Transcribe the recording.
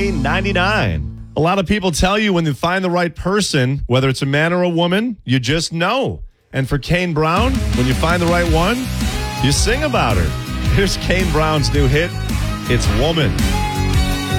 K99. A lot of people tell you when you find the right person, whether it's a man or a woman, you just know. And for Kane Brown, when you find the right one, you sing about her. Here's Kane Brown's new hit, It's Woman.